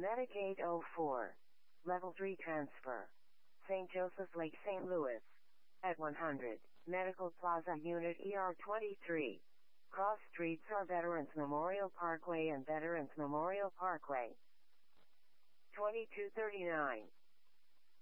Medicaid 04. Level 3 transfer. St. Joseph's Lake, St. Louis. At 100. Medical Plaza Unit ER23. Cross streets are Veterans Memorial Parkway and Veterans Memorial Parkway. 2239.